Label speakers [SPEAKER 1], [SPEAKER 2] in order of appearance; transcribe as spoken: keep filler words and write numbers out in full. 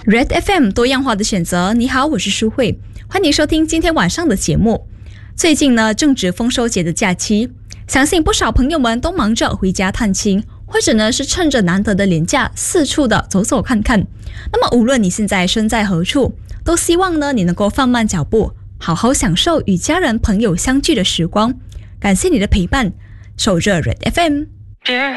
[SPEAKER 1] Red F M 多样化的选择，你好，我是舒慧，欢迎收听今天晚上的节目。最近呢，正值丰收节的假期，相信不少朋友们都忙着回家探亲，或者呢是趁着难得的连假四处的走走看看。那么无论你现在身在何处，都希望呢你能够放慢脚步，好好享受与家人朋友相聚的时光。感谢你的陪伴，守着 Red F M。